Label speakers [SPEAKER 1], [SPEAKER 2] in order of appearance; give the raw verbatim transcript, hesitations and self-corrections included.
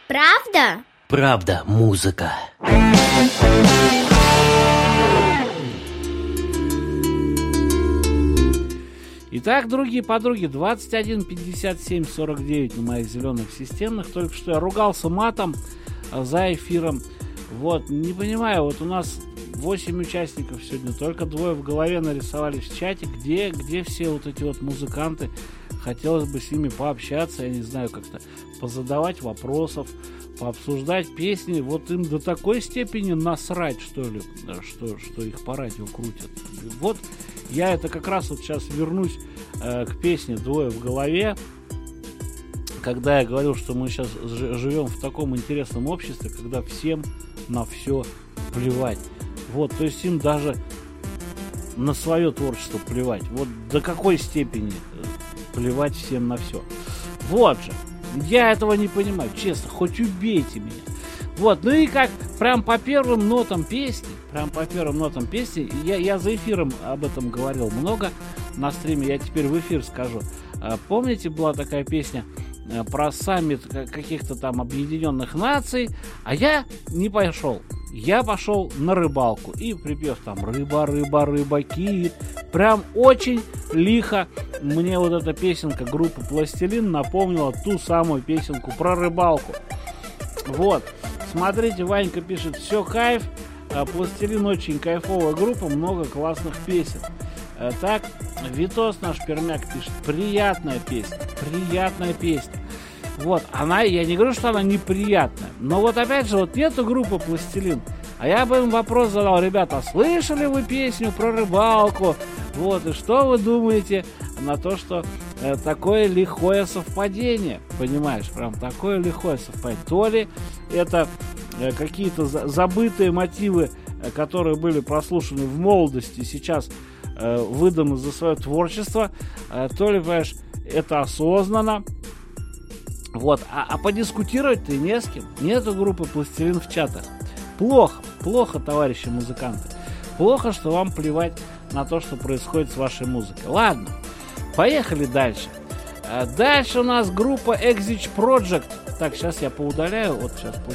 [SPEAKER 1] Правда?
[SPEAKER 2] Правда, музыка.
[SPEAKER 3] Итак, другие подруги, двадцать один пятьдесят семь сорок девять на моих зеленых системных. Только что я ругался матом за эфиром. Вот, не понимаю, вот у нас восемь участников сегодня, только двое в голове нарисовались в чате. Где, где все вот эти вот музыканты? Хотелось бы с ними пообщаться, я не знаю, как-то позадавать вопросов, пообсуждать песни. Вот им до такой степени насрать, что ли, что, что их по радио крутят. Вот я это как раз вот сейчас вернусь э, к песне «Двое в голове», когда я говорил, что мы сейчас живем в таком интересном обществе, когда всем на все плевать. Вот, то есть им даже на свое творчество плевать. Вот до какой степени плевать всем на все. Вот же. Я этого не понимаю, честно, хоть убейте меня. Вот, ну и как прям по первым нотам песни, прям по первым нотам песни, я, я за эфиром об этом говорил много на стриме, я теперь в эфир скажу. Помните, была такая песня про саммит каких-то там объединенных наций, а я не пошел. Я пошел на рыбалку. И припев там «Рыба, рыба, рыба, кит». Прям очень лихо мне вот эта песенка группы «Пластилин» напомнила ту самую песенку про рыбалку. Вот. Смотрите, Ванька пишет: все кайф. «Пластилин» очень кайфовая группа, много классных песен. Так, Витос наш пермяк пишет: приятная песня, приятная песня. Вот, она, я не говорю, что она неприятная, но вот опять же, вот нету группы «Пластилин», а я бы им вопрос задал: ребята, слышали вы песню про рыбалку? Вот, и что вы думаете на то, что э, такое лихое совпадение, понимаешь, прям такое лихое совпадение? То ли это э, какие-то за- забытые мотивы, э, которые были прослушаны в молодости, сейчас э, выданы за свое творчество, э, то ли, понимаешь, это осознанно. Вот, а, а подискутировать-то и не с кем. Нету группы «Пластилин» в чатах. Плохо, плохо, товарищи музыканты. Плохо, что вам плевать на то, что происходит с вашей музыкой. Ладно, поехали дальше. А дальше у нас группа Exit Project. Так, сейчас я поудаляю. Вот сейчас